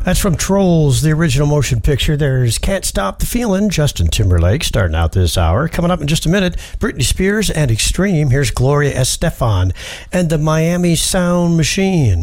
That's from Trolls, the original motion picture. There's Can't Stop the Feeling, Justin Timberlake, starting out this hour. Coming up in just a minute, Britney Spears and Extreme. Here's Gloria Estefan and the Miami Sound Machine.